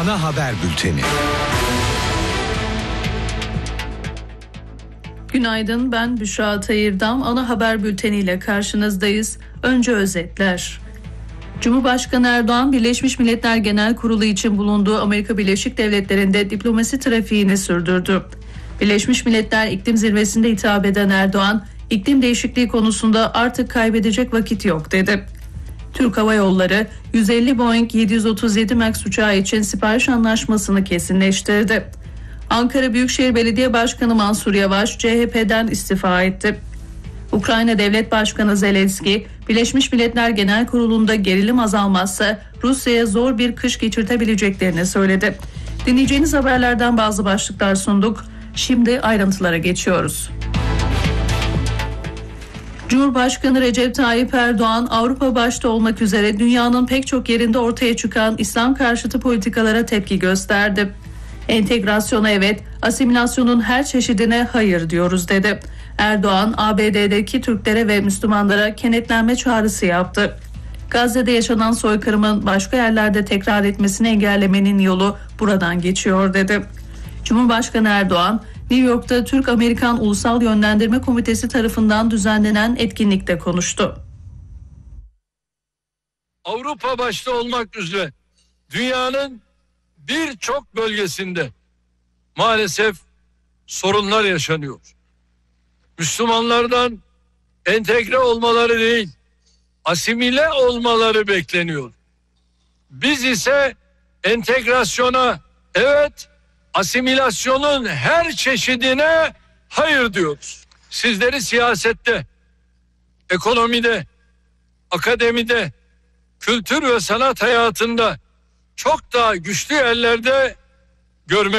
Ana haber bülteni. Günaydın, ben Büşra Tayırdam. Ana haber bülteniyle karşınızdayız. Önce özetler. Cumhurbaşkanı Erdoğan, Birleşmiş Milletler Genel Kurulu için bulunduğu Amerika Birleşik Devletleri'nde diplomasi trafiğini sürdürdü. Birleşmiş Milletler İklim Zirvesi'nde hitap eden Erdoğan, iklim değişikliği konusunda artık kaybedecek vakit yok dedi. Türk Hava Yolları 150 Boeing 737 MAX uçağı için sipariş anlaşmasını kesinleştirdi. Ankara Büyükşehir Belediye Başkanı Mansur Yavaş CHP'den istifa etti. Ukrayna Devlet Başkanı Zelenski, Birleşmiş Milletler Genel Kurulu'nda gerilim azalmazsa Rusya'ya zor bir kış geçirtebileceklerini söyledi. Dinleyeceğiniz haberlerden bazı başlıklar sunduk. Şimdi ayrıntılara geçiyoruz. Cumhurbaşkanı Recep Tayyip Erdoğan, Avrupa başta olmak üzere dünyanın pek çok yerinde ortaya çıkan İslam karşıtı politikalara tepki gösterdi. Entegrasyona evet, asimilasyonun her çeşidine hayır diyoruz dedi. Erdoğan, ABD'deki Türklere ve Müslümanlara kenetlenme çağrısı yaptı. Gazze'de yaşanan soykırımın başka yerlerde tekrar etmesini engellemenin yolu buradan geçiyor dedi. Cumhurbaşkanı Erdoğan, New York'ta Türk-Amerikan Ulusal Yönlendirme Komitesi tarafından düzenlenen etkinlikte konuştu. Avrupa başta olmak üzere dünyanın birçok bölgesinde maalesef sorunlar yaşanıyor. Müslümanlardan entegre olmaları değil, asimile olmaları bekleniyor. Biz ise entegrasyona evet, asimilasyonun her çeşidine hayır diyoruz. Sizleri siyasette, ekonomide, akademide, kültür ve sanat hayatında çok daha güçlü yerlerde görmek